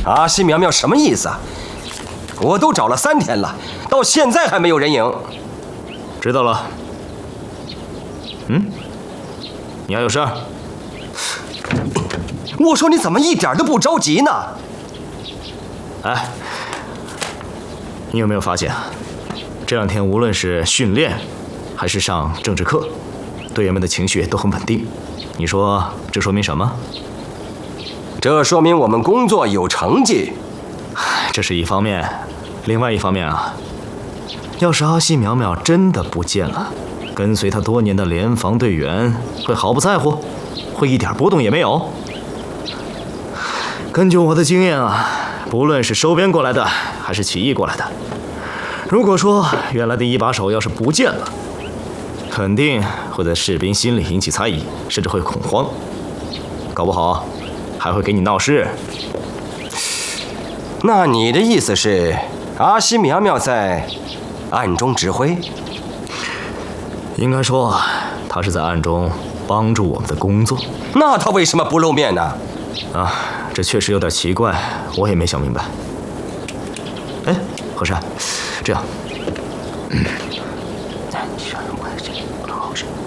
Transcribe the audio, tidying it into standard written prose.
阿西苗苗什么意思啊？我都找了3天了，到现在还没有人影。 知道了。你还有事儿？ 我说你怎么一点都不着急呢？ 哎，你有没有发现啊？这2天无论是训练，还是上政治课，队员们的情绪都很稳定。你说这说明什么？ 这说明我们工作有成绩。 这是一方面，另外一方面啊，要是阿西苗苗真的不见了，跟随他多年的联防队员会毫不在乎，会一点波动也没有。根据我的经验啊，不论是收编过来的，还是起义过来的，如果说原来的一把手要是不见了，肯定会在士兵心里引起猜疑，甚至会恐慌，搞不好还会给你闹事。 那你的意思是，阿西苗苗在暗中指挥？ 应该说，他是在暗中帮助我们的工作。 那他为什么不露面呢？ 啊，这确实有点奇怪，我也没想明白。哎，和山，这样，你让我这个不好使。